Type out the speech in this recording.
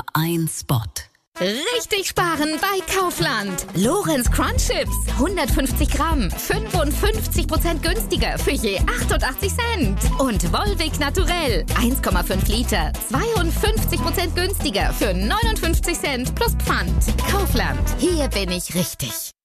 ein Spot. Richtig sparen bei Kaufland. Lorenz Crunch Chips, 150 Gramm, 55% günstiger für je 88 Cent. Und Volvic Naturell, 1,5 Liter, 52% günstiger für 59 Cent plus Pfand. Kaufland, hier bin ich richtig.